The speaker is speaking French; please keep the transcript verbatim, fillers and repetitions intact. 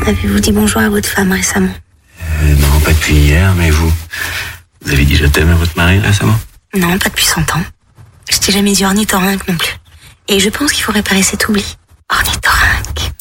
Avez-vous dit bonjour à votre femme récemment? euh, Non, pas depuis hier, mais vous Vous avez dit je t'aime à votre mari récemment? Non, pas depuis cent ans. Je t'ai jamais dit ornithorynque non plus. Et je pense qu'il faut réparer cet oubli. Ornithorynque.